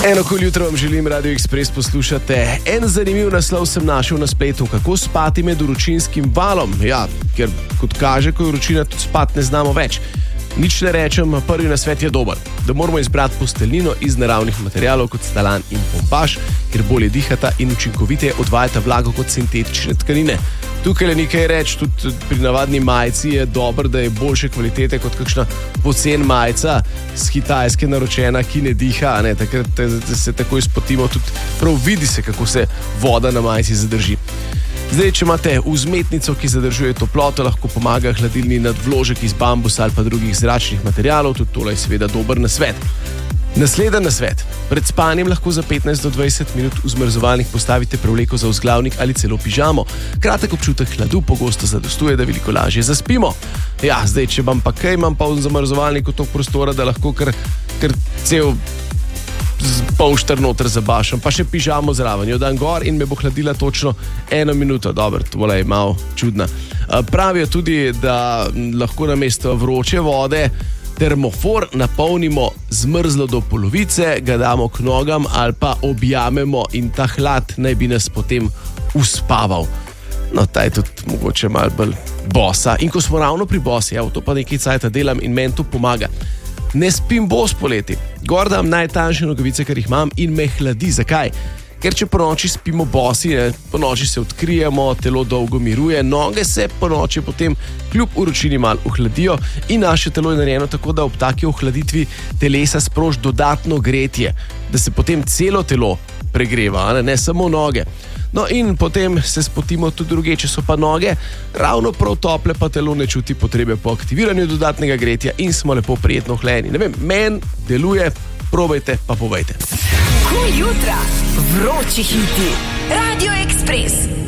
Enako jutro vam želim, Radio Express poslušate. En zanimiv naslov sem našel na spletu, kako spati med vročinskim valom. Ja, ker kot kaže, ko je vročina, tudi spati ne znamo več. Nič ne rečem, prvi nasvet je dober, da moramo izbrati posteljnino iz naravnih materialov kot sta lan in pompaž, ker bolje dihata in učinkoviteje odvajata vlago kot sintetične tkanine. Tukaj le nekaj reči, tudi pri navadni majici je dobro, da je boljše kvalitete kot kakšna pocen majica z Kitajske naročena, ki ne diha, ne, takrat se takoj spotimo, tudi prav vidi se, kako se voda na majici zadrži. Zdaj, če imate vzmetnico, ki zadržuje toploto, lahko pomaga hladilni nadvložek iz bambusa ali pa drugih zračnih materialov, tudi tole je seveda dober nasvet. Naslednji nasvet. Pred spanjem lahko za 15 do 20 minut v zmrzovalnik postavite prevleko za vzglavnik ali celo pižamo. Kratek občutek hladu pogosto zadostuje, da veliko lažje zaspimo. Ja, zdaj, če vam pa kaj, imam pa v zamrzovalniku toliko prostora, da lahko kar cel polšter noter zabašam, pa še pižamo zraven. Jo dan gor in me bo hladila točno 1 minuto. Dobro, to je malo čudna. Pravijo tudi, da lahko namesto vroče vode termofor napolnimo zmrzlo do polovice, ga damo k nogam ali pa objamemo in ta hlad naj bi nas potem uspaval. No, ta je tudi mogoče malo bolj bosa. In ko smo ravno pri bosi, to pa nekaj cajta delam in meni to pomaga. Ne spim bos poleti. Gor dam najtanjše nogavice, kar jih imam in me hladi. Zakaj? Ker če po noči spimo bosi, po noči se odkrijemo, telo dolgo miruje, noge se po noči potem kljub vročini malo ohladijo in naše telo je narejeno tako, da ob taki ohladitvi telesa sproži dodatno gretje, da se potem celo telo pregreva, ne samo noge. No in potem se spotimo tudi druge, če so pa noge ravno prav tople, pa telo ne čuti potrebe po aktiviranju dodatnega gretja in smo lepo prijetno ohlajeni. Ne vem, meni deluje, probajte pa povejte. Jutra, vroči hiti, Radio Express.